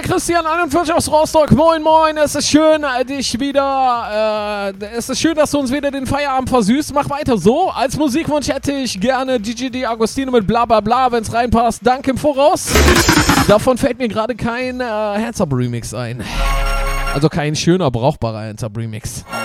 der Christian 41 aus Rostock. Moin, moin. Es ist schön, dich wieder. Es ist schön, dass du uns wieder den Feierabend versüßt. Mach weiter so. Als Musikwunsch hätte ich gerne DJ Agostino mit bla bla bla, wenn es reinpasst. Danke im Voraus. Davon fällt mir gerade kein Hands-Up Remix ein. Also kein schöner, brauchbarer Hands-Up Remix.